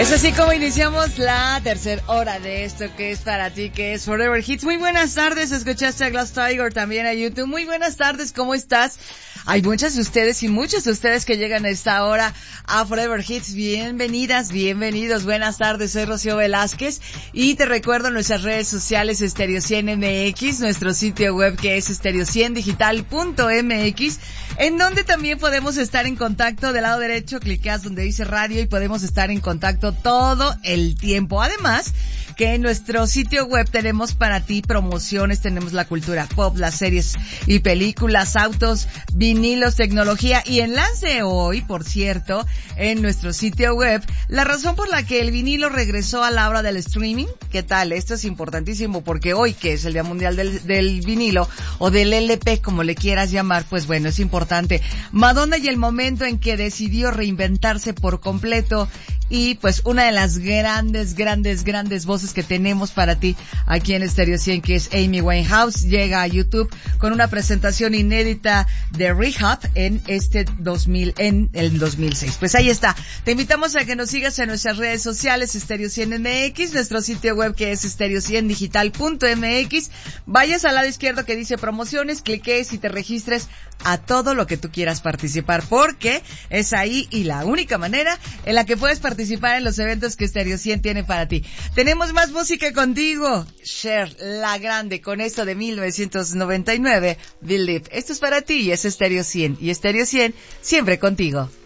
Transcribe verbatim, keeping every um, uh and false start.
Es así como iniciamos la tercera hora de esto que es para ti, que es Forever Hits. Muy buenas tardes, escuchaste a Glass Tiger también a YouTube. Muy buenas tardes, ¿cómo estás? Hay muchas de ustedes y muchos de ustedes que llegan a esta hora a Forever Hits. Bienvenidas, bienvenidos, buenas tardes, soy Rocío Velázquez y te recuerdo nuestras redes sociales Stereo cien M X, nuestro sitio web que es stereo cien digital punto m x, en donde también podemos estar en contacto. Del lado derecho clicas donde dice radio y podemos estar en contacto todo el tiempo. Además, que en nuestro sitio web tenemos para ti promociones, tenemos la cultura pop, las series y películas, autos, vinilos, tecnología y en las de hoy, por cierto, en nuestro sitio web, la razón por la que el vinilo regresó a la hora del streaming. ¿Qué tal? Esto es importantísimo porque hoy, que es el Día Mundial del, del Vinilo o del L P, como le quieras llamar, pues bueno, es importante. Madonna y el momento en que decidió reinventarse por completo. Y pues una de las grandes, grandes, grandes voces que tenemos para ti aquí en Stereo cien, que es Amy Winehouse, llega a YouTube con una presentación inédita de Rehab en este dos mil, en el dos mil seis. Pues ahí está. Te invitamos a que nos sigas en nuestras redes sociales, Stereo cien M X, nuestro sitio web que es stereo cien digital punto m x. Vayas al lado izquierdo que dice promociones, cliques y te registres a todo lo que tú quieras participar, porque es ahí y la única manera en la que puedes participar participar en los eventos que Stereo cien tiene para ti. Tenemos más música contigo. Cher, la grande, con esto de mil novecientos noventa y nueve, Believe. Esto es para ti y es Stereo cien. Y Stereo cien, siempre contigo.